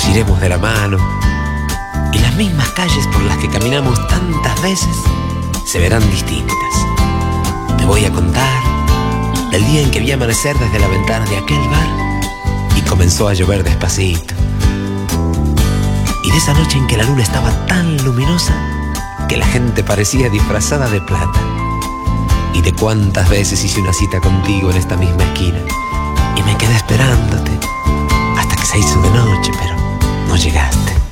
nos iremos de la mano y las mismas calles por las que caminamos tantas veces se verán distintas. Te voy a contar del día en que vi amanecer desde la ventana de aquel bar y comenzó a llover despacito. Y de esa noche en que la luna estaba tan luminosa que la gente parecía disfrazada de plata. Y de cuántas veces hice una cita contigo en esta misma esquina y me quedé esperándote hasta que se hizo de noche, pero no llegaste.